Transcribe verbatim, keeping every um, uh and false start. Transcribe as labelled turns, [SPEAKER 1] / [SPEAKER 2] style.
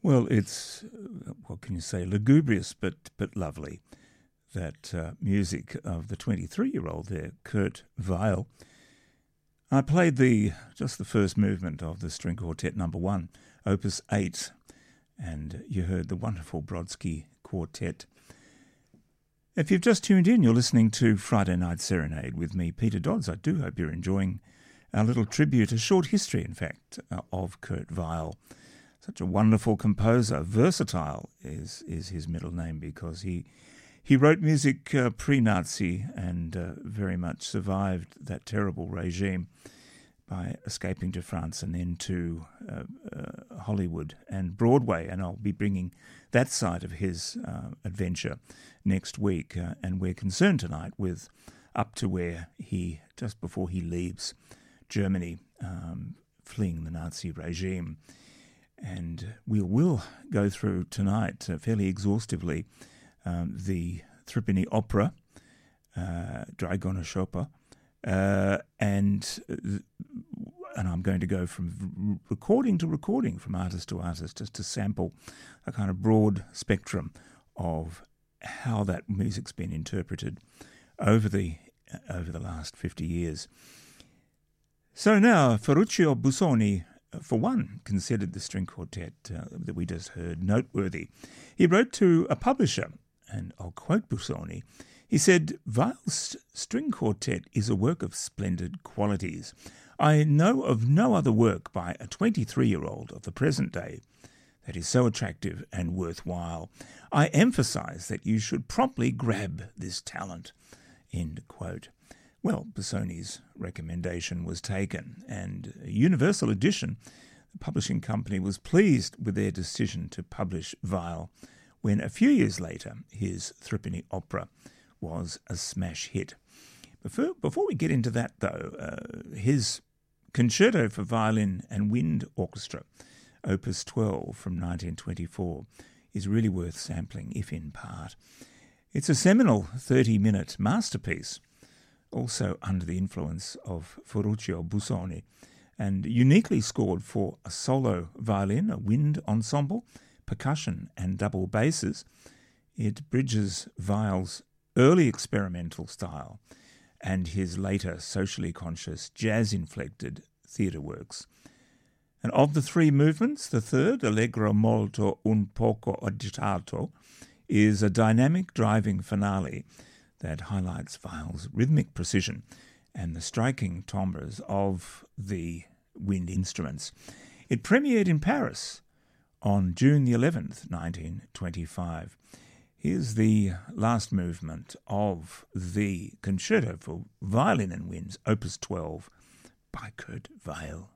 [SPEAKER 1] Well, it's, uh, what can you say, lugubrious but but lovely. That uh, music of the twenty-three-year-old there, Kurt Weill. I played the just the first movement of the String Quartet number one, Opus eight, and you heard the wonderful Brodsky Quartet. If you've just tuned in, you're listening to Friday Night Serenade with me, Peter Dodds. I do hope you're enjoying our little tribute, a short history, in fact, uh, of Kurt Weill. Such a wonderful composer. Versatile is is his middle name because he he wrote music uh, pre-Nazi and uh, very much survived that terrible regime by escaping to France and then to uh, uh, Hollywood and Broadway. And I'll be bringing that side of his uh, adventure next week. Uh, and we're concerned tonight with up to where he, just before he leaves Germany, um, fleeing the Nazi regime. And we will go through tonight uh, fairly exhaustively um, the Threepenny Opera, uh, Dragonische Oper, uh, and and I'm going to go from recording to recording, from artist to artist, just to sample a kind of broad spectrum of how that music's been interpreted over the over the last fifty years. So now, Ferruccio Busoni, for one, considered the string quartet uh, that we just heard noteworthy. He wrote to a publisher, and I'll quote Busoni. He said, "Weill's string quartet is a work of splendid qualities. I know of no other work by a twenty-three-year-old of the present day that is so attractive and worthwhile. I emphasize that you should promptly grab this talent." End quote. Well, Busoni's recommendation was taken, and Universal Edition, the publishing company, was pleased with their decision to publish Weill when a few years later his Threepenny Opera was a smash hit. Before, before we get into that, though, uh, his Concerto for Violin and Wind Orchestra, Opus twelve from nineteen twenty-four, is really worth sampling, if in part. It's a seminal thirty-minute masterpiece, also under the influence of Ferruccio Busoni, and uniquely scored for a solo violin, a wind ensemble, percussion and double basses. It bridges Weill's early experimental style and his later socially conscious, jazz-inflected theatre works. And of the three movements, the third, Allegro molto un poco agitato, is a dynamic driving finale that highlights Weill's rhythmic precision and the striking timbres of the wind instruments. It premiered in Paris on June the eleventh, nineteen twenty-five. Here's the last movement of the Concerto for Violin and Winds, Opus twelve, by Kurt Weill.